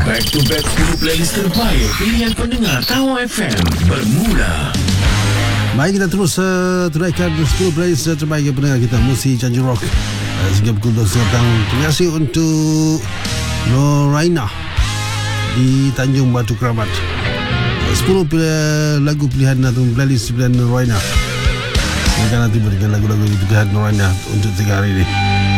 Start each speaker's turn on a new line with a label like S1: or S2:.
S1: Back to back 10 playlist terbaik pilihan pendengar Tawau FM bermula.
S2: Baik, kita terus tunaikan 10 playlist terbaik pendengar kita Musi Janji Rock sehingga pukul 12 petang. Terima kasih untuk Noraina di Tanjung Batu Keramat. 10 lagu pilihan atau playlist pilihan Noraina. Mereka nanti berikan lagu-lagu pilihan Noraina untuk 3 hari ini.